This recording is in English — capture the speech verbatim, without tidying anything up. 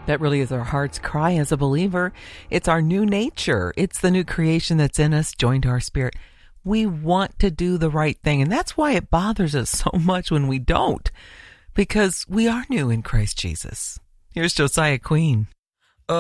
That really is our heart's cry as a believer. It's our new nature. It's the new creation that's in us, joined to our spirit. We want to do the right thing, and that's why it bothers us so much when we don't, because we are new in Christ Jesus. Here's Josiah Queen.